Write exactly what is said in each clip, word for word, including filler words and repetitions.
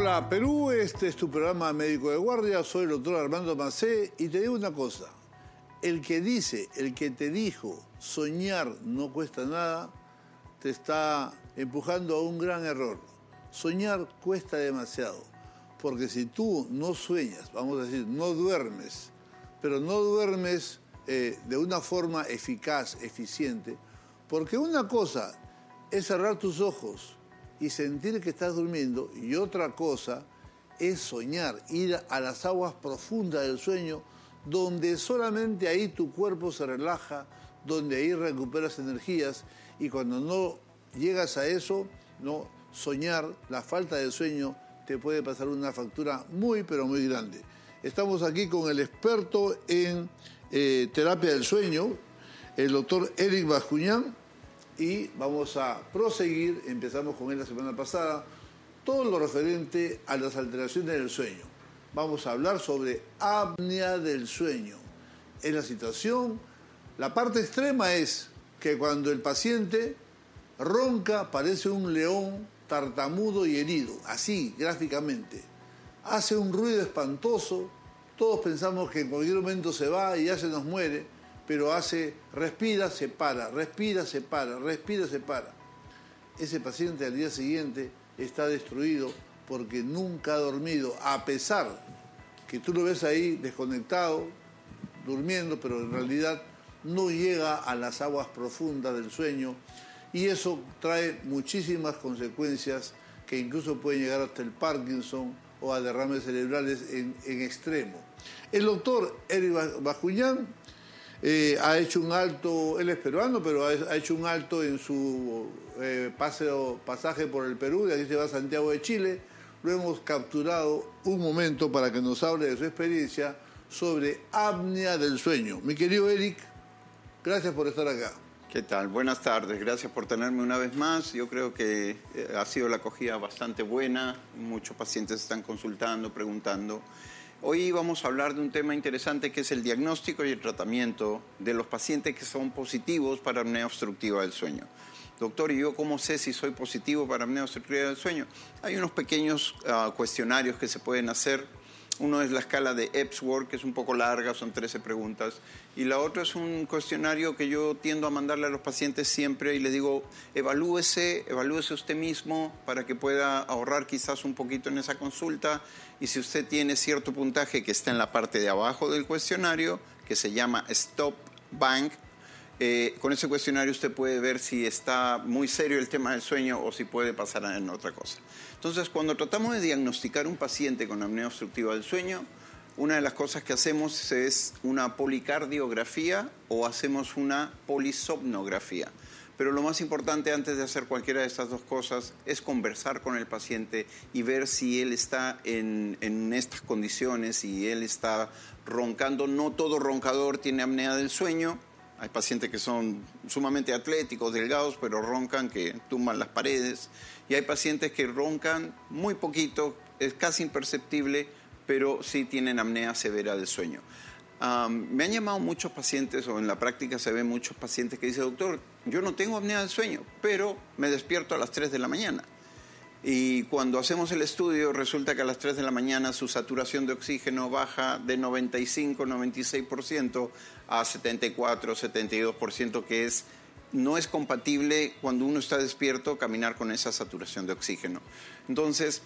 Hola Perú, este es tu programa Médico de Guardia, soy el doctor Armando Macé y te digo una cosa, el que dice, el que te dijo soñar no cuesta nada, te está empujando a un gran error. Soñar cuesta demasiado, porque si tú no sueñas, vamos a decir, no duermes, pero no duermes eh, de una forma eficaz, eficiente, porque una cosa es cerrar tus ojos y sentir que estás durmiendo, y otra cosa es soñar, ir a las aguas profundas del sueño, donde solamente ahí tu cuerpo se relaja, donde ahí recuperas energías, y cuando no llegas a eso, no soñar, la falta de sueño te puede pasar una factura muy, pero muy grande. Estamos aquí con el experto en eh, terapia del sueño, el doctor Eric Bascuñán, y vamos a proseguir, empezamos con él la semana pasada, todo lo referente a las alteraciones del sueño. Vamos a hablar sobre apnea del sueño. Es la situación, la parte extrema es que cuando el paciente ronca, parece un león tartamudo y herido, así gráficamente. Hace un ruido espantoso, todos pensamos que en cualquier momento se va y ya se nos muere, pero hace, respira, se para, respira, se para, respira, se para. Ese paciente al día siguiente está destruido porque nunca ha dormido, a pesar que tú lo ves ahí desconectado, durmiendo, pero en realidad no llega a las aguas profundas del sueño, y eso trae muchísimas consecuencias que incluso pueden llegar hasta el Parkinson o a derrames cerebrales en, en extremo. El doctor Eric Bascuñán Eh, ha hecho un alto, él es peruano, pero ha, ha hecho un alto en su eh, paseo, pasaje por el Perú, de aquí se va a Santiago de Chile. Lo hemos capturado un momento para que nos hable de su experiencia sobre apnea del sueño. Mi querido Eric, gracias por estar acá. ¿Qué tal? Buenas tardes, gracias por tenerme una vez más. Yo creo que ha sido la acogida bastante buena, muchos pacientes están consultando, preguntando. Hoy vamos a hablar de un tema interesante que es el diagnóstico y el tratamiento de los pacientes que son positivos para apnea obstructiva del sueño. Doctor, ¿y yo cómo sé si soy positivo para apnea obstructiva del sueño? Hay unos pequeños uh, cuestionarios que se pueden hacer. Uno es la escala de Epworth, que es un poco larga, son trece preguntas. Y la otra es un cuestionario que yo tiendo a mandarle a los pacientes siempre y les digo, evalúese, evalúese usted mismo para que pueda ahorrar quizás un poquito en esa consulta. Y si usted tiene cierto puntaje que está en la parte de abajo del cuestionario, que se llama Stop Bank, eh, con ese cuestionario usted puede ver si está muy serio el tema del sueño o si puede pasar en otra cosa. Entonces, cuando tratamos de diagnosticar un paciente con apnea obstructiva del sueño, una de las cosas que hacemos es una policardiografía o hacemos una polisomnografía. Pero lo más importante antes de hacer cualquiera de estas dos cosas es conversar con el paciente y ver si él está en, en estas condiciones, si él está roncando. No todo roncador tiene apnea del sueño. Hay pacientes que son sumamente atléticos, delgados, pero roncan, que tumban las paredes. Y hay pacientes que roncan muy poquito, es casi imperceptible, pero sí tienen apnea severa del sueño. Um, me han llamado muchos pacientes, o en la práctica se ven muchos pacientes que dicen, doctor, yo no tengo apnea del sueño, pero me despierto a las tres de la mañana. Y cuando hacemos el estudio, resulta que a las tres de la mañana su saturación de oxígeno baja de noventa y cinco, noventa y seis por ciento a setenta y cuatro, setenta y dos por ciento, que es, no es compatible cuando uno está despierto caminar con esa saturación de oxígeno. Entonces,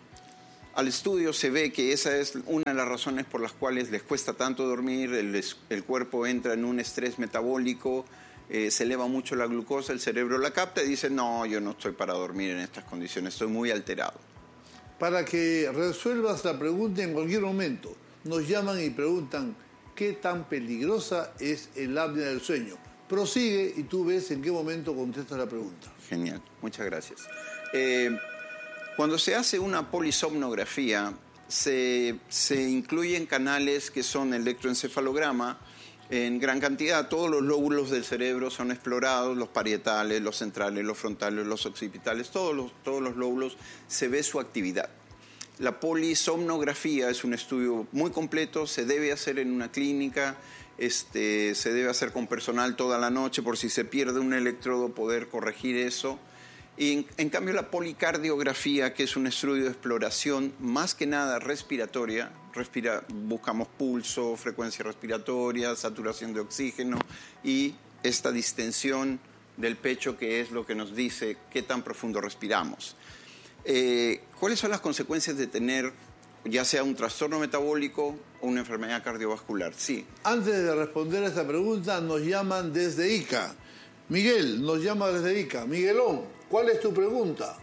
al estudio se ve que esa es una de las razones por las cuales les cuesta tanto dormir, el, el cuerpo entra en un estrés metabólico, eh, se eleva mucho la glucosa, el cerebro la capta y dice, no, yo no estoy para dormir en estas condiciones, estoy muy alterado. Para que resuelvas la pregunta en cualquier momento, nos llaman y preguntan qué tan peligrosa es el apnea del sueño. Prosigue y tú ves en qué momento contestas la pregunta. Genial, muchas gracias. Eh, Cuando se hace una polisomnografía, se, se incluyen canales que son electroencefalograma en gran cantidad. Todos los lóbulos del cerebro son explorados, los parietales, los centrales, los frontales, los occipitales, todos los, todos los lóbulos, se ve su actividad. La polisomnografía es un estudio muy completo, se debe hacer en una clínica, este, se debe hacer con personal toda la noche por si se pierde un electrodo poder corregir eso. Y en, en cambio la policardiografía, que es un estudio de exploración más que nada respiratoria, respira, buscamos pulso, frecuencia respiratoria, saturación de oxígeno y esta distensión del pecho, que es lo que nos dice qué tan profundo respiramos. Eh, ¿Cuáles son las consecuencias de tener ya sea un trastorno metabólico o una enfermedad cardiovascular? Sí. Antes de responder a esta pregunta, nos llaman desde Ica. Miguel nos llama desde Ica. Miguelón, ¿cuál es tu pregunta?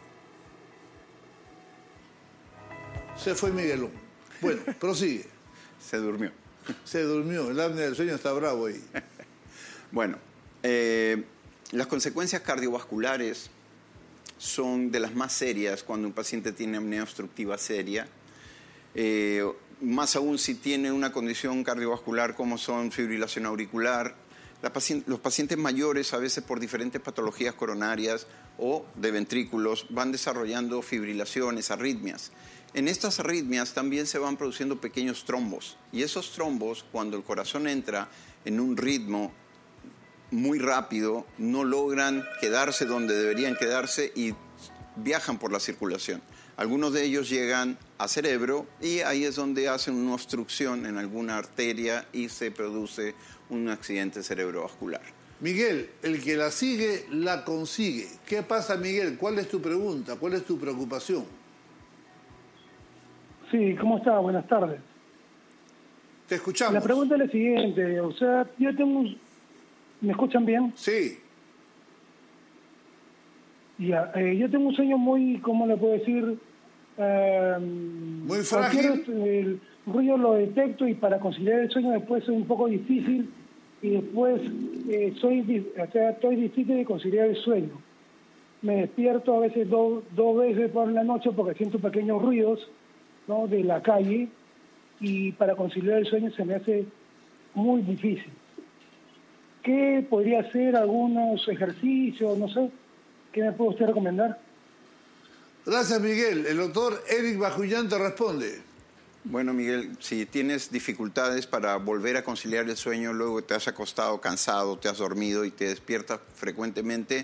Se fue Miguelón. Bueno, prosigue. Se durmió. Se durmió. El apnea del sueño está bravo ahí. Bueno, eh, las consecuencias cardiovasculares son de las más serias cuando un paciente tiene apnea obstructiva seria. Eh, más aún si tiene una condición cardiovascular como son fibrilación auricular. La paciente, los pacientes mayores, a veces por diferentes patologías coronarias o de ventrículos, van desarrollando fibrilaciones, arritmias. En estas arritmias también se van produciendo pequeños trombos, y esos trombos, cuando el corazón entra en un ritmo muy rápido, no logran quedarse donde deberían quedarse y viajan por la circulación. Algunos de ellos llegan a cerebro y ahí es donde hacen una obstrucción en alguna arteria y se produce un accidente cerebrovascular. Miguel, el que la sigue, la consigue. ¿Qué pasa, Miguel? ¿Cuál es tu pregunta? ¿Cuál es tu preocupación? Sí, ¿cómo está? Buenas tardes. Te escuchamos. La pregunta es la siguiente, o sea, yo tengo un... ¿Me escuchan bien? Sí. Ya, eh, yo tengo un sueño muy, ¿cómo le puedo decir? Eh, muy frágil. El ruido lo detecto y para conciliar el sueño después es un poco difícil y después eh, soy, o sea, estoy difícil de conciliar el sueño. Me despierto a veces do, dos veces por la noche porque siento pequeños ruidos, ¿no?, de la calle, y para conciliar el sueño se me hace muy difícil. ¿Qué podría hacer? ¿Algunos ejercicios? No sé. ¿Qué me puede usted recomendar? Gracias, Miguel. El doctor Eric Bajullán te responde. Bueno, Miguel, si tienes dificultades para volver a conciliar el sueño, luego te has acostado cansado, te has dormido y te despiertas frecuentemente,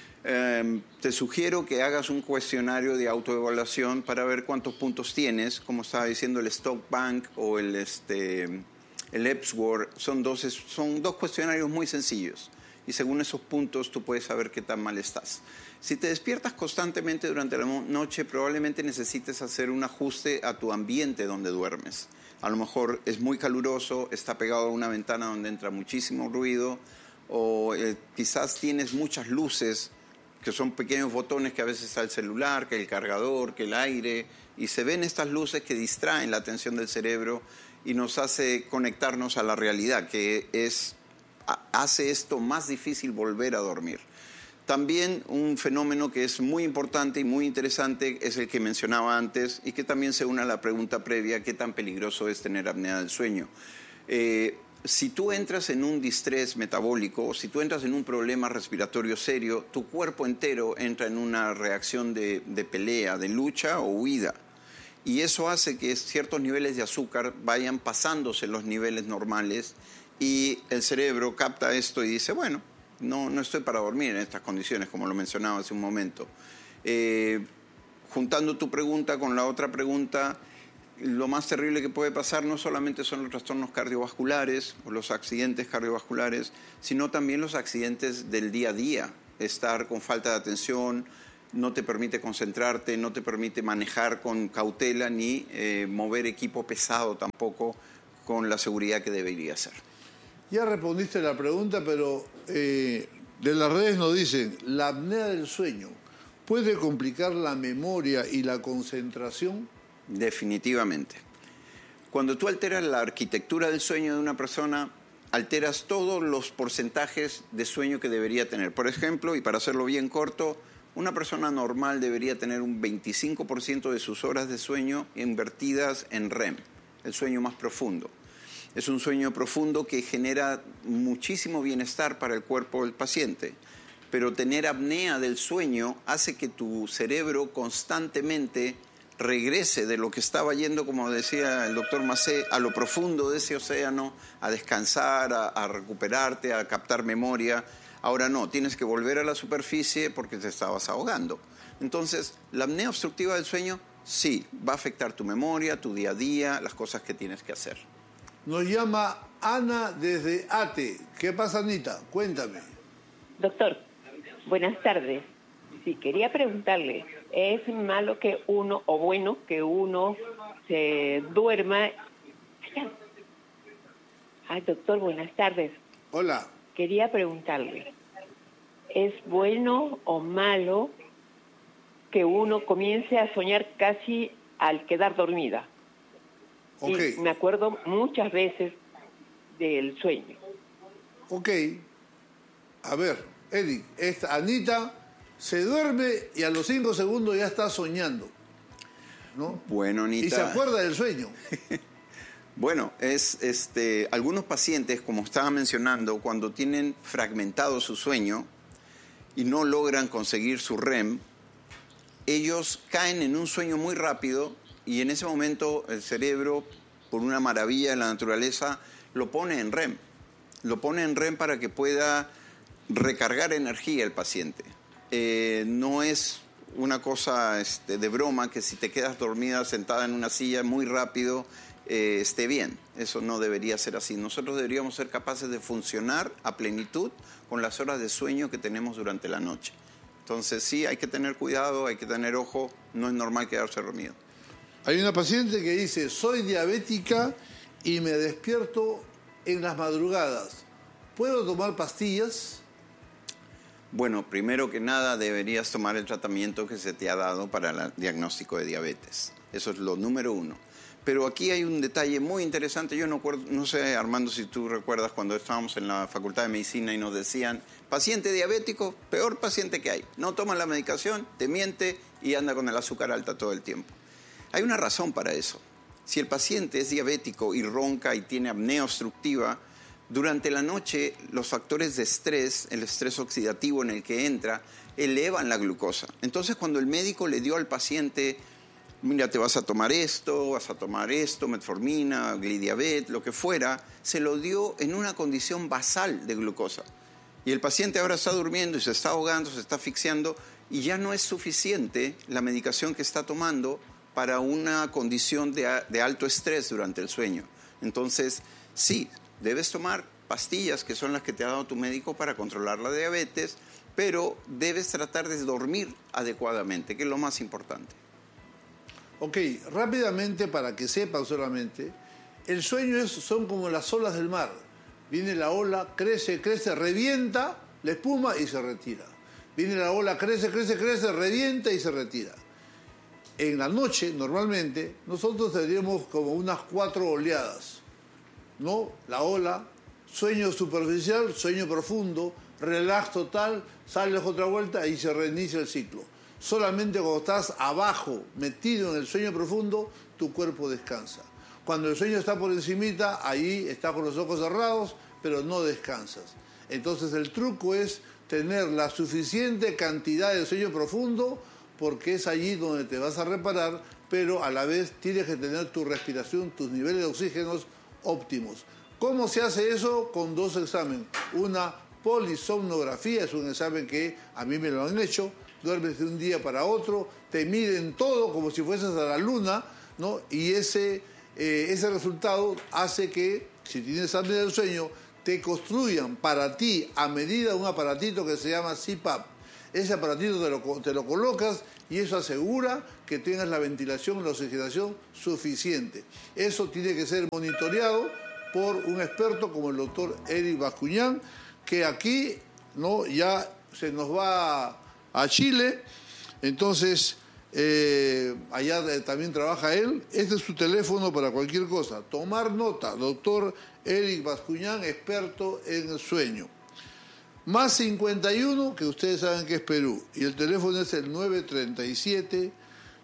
eh, te sugiero que hagas un cuestionario de autoevaluación para ver cuántos puntos tienes, como estaba diciendo el Stock Bank o el, este, el Epworth. Son dos, son dos cuestionarios muy sencillos y según esos puntos tú puedes saber qué tan mal estás. Si te despiertas constantemente durante la noche, probablemente necesites hacer un ajuste a tu ambiente donde duermes. A lo mejor es muy caluroso, está pegado a una ventana donde entra muchísimo ruido, o eh, quizás tienes muchas luces, que son pequeños botones que a veces está el celular, que el cargador, que el aire, y se ven estas luces que distraen la atención del cerebro y nos hace conectarnos a la realidad, que es, hace esto más difícil volver a dormir. También un fenómeno que es muy importante y muy interesante es el que mencionaba antes y que también se une a la pregunta previa, ¿qué tan peligroso es tener apnea del sueño? Eh, si tú entras en un distrés metabólico o si tú entras en un problema respiratorio serio, tu cuerpo entero entra en una reacción de, de pelea, de lucha o huida. Y eso hace que ciertos niveles de azúcar vayan pasándose los niveles normales y el cerebro capta esto y dice, bueno, No, no estoy para dormir en estas condiciones, como lo mencionaba hace un momento. Eh, juntando tu pregunta con la otra pregunta, lo más terrible que puede pasar no solamente son los trastornos cardiovasculares o los accidentes cardiovasculares, sino también los accidentes del día a día. Estar con falta de atención no te permite concentrarte, no te permite manejar con cautela ni eh, mover equipo pesado tampoco con la seguridad que debería ser. Ya respondiste la pregunta, pero eh, de las redes nos dicen, ¿la apnea del sueño puede complicar la memoria y la concentración? Definitivamente. Cuando tú alteras la arquitectura del sueño de una persona, alteras todos los porcentajes de sueño que debería tener. Por ejemplo, y para hacerlo bien corto, una persona normal debería tener un veinticinco por ciento de sus horas de sueño invertidas en R E M, el sueño más profundo. Es un sueño profundo que genera muchísimo bienestar para el cuerpo del paciente, pero tener apnea del sueño hace que tu cerebro constantemente regrese de lo que estaba yendo, como decía el doctor Macé, a lo profundo de ese océano, a descansar, a, a recuperarte, a captar memoria, Ahora no, tienes que volver a la superficie porque te estabas ahogando. Entonces, la apnea obstructiva del sueño, sí, va a afectar tu memoria, tu día a día, las cosas que tienes que hacer. Nos llama Ana desde Ate. ¿Qué pasa, Anita? Cuéntame. Doctor, buenas tardes. Sí, quería preguntarle, ¿es malo que uno, o bueno, que uno se duerma? Ay, doctor, buenas tardes. Hola. Quería preguntarle, ¿es bueno o malo que uno comience a soñar casi al quedar dormida? Okay. Sí, me acuerdo muchas veces del sueño. Ok. A ver, Eric, esta Anita se duerme y a los cinco segundos ya está soñando, ¿no? Bueno, Anita. Y se acuerda del sueño. Bueno, es este algunos pacientes, como estaba mencionando, cuando tienen fragmentado su sueño y no logran conseguir su R E M, ellos caen en un sueño muy rápido y en ese momento el cerebro, por una maravilla de la naturaleza, lo pone en R E M. Lo pone en R E M para que pueda recargar energía el paciente. Eh, no es una cosa este, de broma que si te quedas dormida sentada en una silla muy rápido eh, esté bien. Eso no debería ser así. Nosotros deberíamos ser capaces de funcionar a plenitud con las horas de sueño que tenemos durante la noche. Entonces sí, hay que tener cuidado, hay que tener ojo, no es normal quedarse dormido. Hay una paciente que dice, soy diabética y me despierto en las madrugadas. ¿Puedo tomar pastillas? Bueno, primero que nada deberías tomar el tratamiento que se te ha dado para el diagnóstico de diabetes. Eso es lo número uno. Pero aquí hay un detalle muy interesante. Yo no, acuerdo, no sé, Armando, si tú recuerdas cuando estábamos en la Facultad de Medicina y nos decían, paciente diabético, peor paciente que hay. No toma la medicación, te miente y anda con el azúcar alta todo el tiempo. Hay una razón para eso. Si el paciente es diabético y ronca y tiene apnea obstructiva, durante la noche los factores de estrés, el estrés oxidativo en el que entra, elevan la glucosa. Entonces cuando el médico le dio al paciente, mira, te vas a tomar esto, vas a tomar esto, metformina, glidiabet, lo que fuera, se lo dio en una condición basal de glucosa. Y el paciente ahora está durmiendo y se está ahogando, se está asfixiando y ya no es suficiente la medicación que está tomando para una condición de, de alto estrés durante el sueño. Entonces, sí, debes tomar pastillas que son las que te ha dado tu médico para controlar la diabetes, pero debes tratar de dormir adecuadamente, que es lo más importante. Ok, rápidamente para que sepan solamente, el sueño es, son como las olas del mar. Viene la ola, crece, crece, revienta la espuma y se retira. Viene la ola, crece, crece, crece, revienta y se retira. En la noche, normalmente, nosotros tendríamos como unas cuatro oleadas, ¿no? La ola, sueño superficial, sueño profundo, relax total, sales otra vuelta y se reinicia el ciclo. Solamente cuando estás abajo, metido en el sueño profundo, tu cuerpo descansa. Cuando el sueño está por encimita, ahí estás con los ojos cerrados, pero no descansas. Entonces el truco es tener la suficiente cantidad de sueño profundo, porque es allí donde te vas a reparar, pero a la vez tienes que tener tu respiración, tus niveles de oxígenos óptimos. ¿Cómo se hace eso? Con dos exámenes. Una polisomnografía, es un examen que a mí me lo han hecho, duermes de un día para otro, te miden todo como si fueses a la luna, ¿no? Y ese, eh, ese resultado hace que, si tienes apnea del sueño, te construyan para ti a medida un aparatito que se llama C PAP. Ese aparatito te lo, te lo colocas y eso asegura que tengas la ventilación, la oxigenación suficiente. Eso tiene que ser monitoreado por un experto como el doctor Eric Bascuñán, que aquí, ¿no?, ya se nos va a Chile, entonces eh, allá también trabaja él. Este es su teléfono para cualquier cosa. Tomar nota, doctor Eric Bascuñán, experto en el sueño. Más cincuenta y uno, que ustedes saben que es Perú, y el teléfono es el nueve tres siete,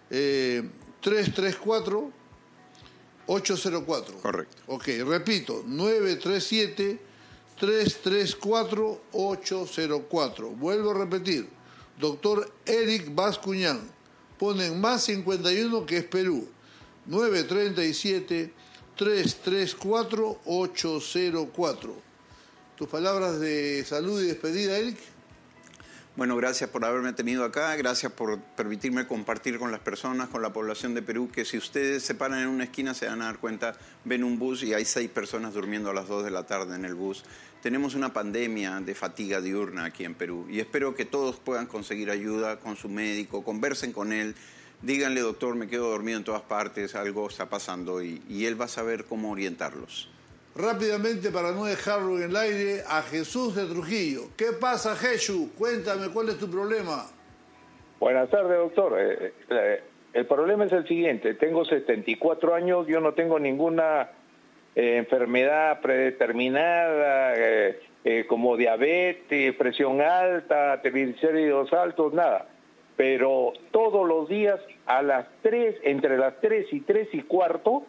tres tres cuatro, ocho cero cuatro. Correcto. Ok, repito, nueve tres siete, tres tres cuatro, ocho cero cuatro. Vuelvo a repetir, doctor Eric Bascuñán. Ponen más cincuenta y uno, que es Perú, nueve tres siete, tres tres cuatro, ocho cero cuatro. tus palabras de salud y despedida, Eric. Bueno, gracias por haberme tenido acá, gracias por permitirme compartir con las personas, con la población de Perú, que si ustedes se paran en una esquina se van a dar cuenta, ven un bus y hay seis personas durmiendo a las dos de la tarde en el bus. Tenemos una pandemia de fatiga diurna aquí en Perú y espero que todos puedan conseguir ayuda con su médico, conversen con él, díganle, doctor, me quedo dormido en todas partes, algo está pasando y, y él va a saber cómo orientarlos. Rápidamente, para no dejarlo en el aire, a Jesús de Trujillo. ¿Qué pasa, Jesús? Cuéntame, ¿cuál es tu problema? Buenas tardes, doctor. Eh, eh, el problema es el siguiente. Tengo setenta y cuatro años, yo no tengo ninguna eh, enfermedad predeterminada, eh, eh, como diabetes, presión alta, triglicéridos altos, nada. Pero todos los días, a las tres, entre las tres y tres y cuarto,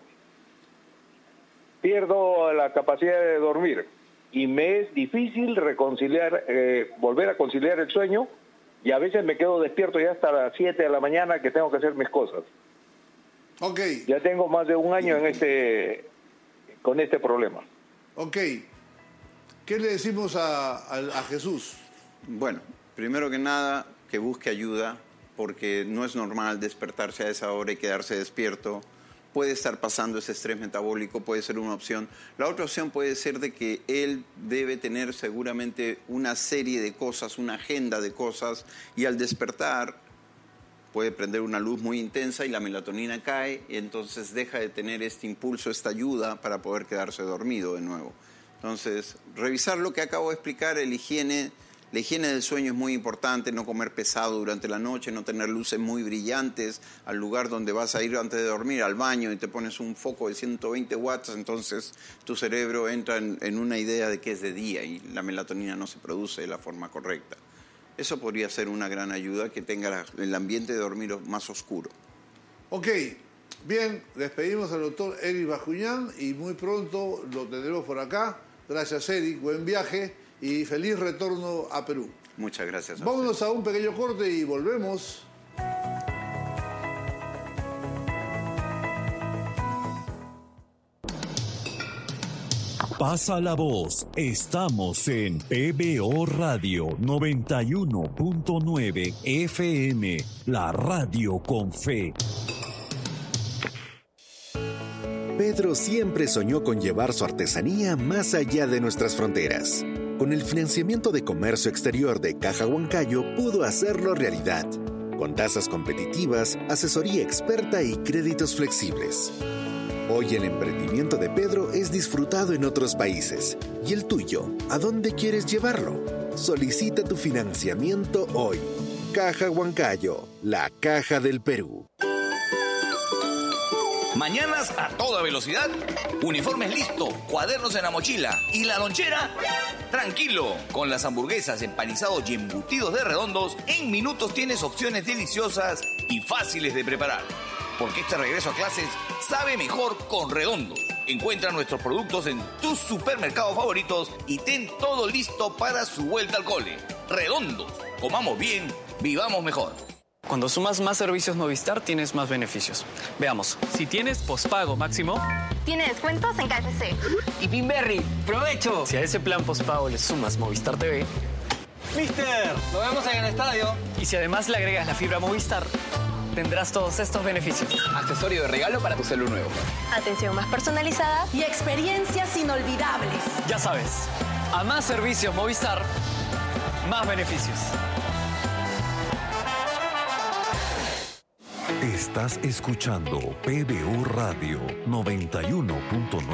pierdo la capacidad de dormir y me es difícil reconciliar, eh, volver a conciliar el sueño y a veces me quedo despierto ya hasta las siete de la mañana que tengo que hacer mis cosas. Ok. Ya tengo más de un año en este, con este problema. Ok. ¿Qué le decimos a, a, a Jesús? Bueno, primero que nada, que busque ayuda porque no es normal despertarse a esa hora y quedarse despierto. Puede estar pasando ese estrés metabólico, puede ser una opción. La otra opción puede ser de que él debe tener seguramente una serie de cosas, una agenda de cosas, y al despertar puede prender una luz muy intensa y la melatonina cae, y entonces deja de tener este impulso, esta ayuda para poder quedarse dormido de nuevo. Entonces, revisar lo que acabo de explicar, el higiene... La higiene del sueño es muy importante, no comer pesado durante la noche, no tener luces muy brillantes al lugar donde vas a ir antes de dormir, al baño, y te pones un foco de ciento veinte watts, entonces tu cerebro entra en, en una idea de que es de día y la melatonina no se produce de la forma correcta. Eso podría ser una gran ayuda, que tenga el ambiente de dormir más oscuro. Ok, bien, despedimos al doctor Eric Bascuñán y muy pronto lo tendremos por acá. Gracias, Eric, buen viaje y feliz retorno a Perú. Muchas gracias. Vámonos a un pequeño corte y volvemos. Pasa la voz, estamos en P B O Radio noventa y uno punto nueve F M, la radio con fe. Pedro siempre soñó con llevar su artesanía más allá de nuestras fronteras. Con el financiamiento de comercio exterior de Caja Huancayo pudo hacerlo realidad, con tasas competitivas, asesoría experta y créditos flexibles. Hoy el emprendimiento de Pedro es disfrutado en otros países. ¿Y el tuyo? ¿A dónde quieres llevarlo? Solicita tu financiamiento hoy. Caja Huancayo, la caja del Perú. Mañanas a toda velocidad, uniformes listo, cuadernos en la mochila y la lonchera. Tranquilo, con las hamburguesas, empanizados y embutidos de Redondos, en minutos tienes opciones deliciosas y fáciles de preparar. Porque este regreso a clases sabe mejor con Redondos. Encuentra nuestros productos en tus supermercados favoritos y ten todo listo para su vuelta al cole. Redondos, comamos bien, vivamos mejor. Cuando sumas más servicios Movistar, tienes más beneficios. Veamos, si tienes pospago máximo... Tiene descuentos en K F C. Y Pinberry, ¡provecho! Si a ese plan pospago le sumas Movistar T V... ¡Mister! ¡Nos vemos en el estadio! Y si además le agregas la fibra Movistar, tendrás todos estos beneficios. Accesorio de regalo para tu celu nuevo. Atención más personalizada y experiencias inolvidables. Ya sabes, a más servicios Movistar, más beneficios. Estás escuchando P B O Radio noventa y uno punto nueve.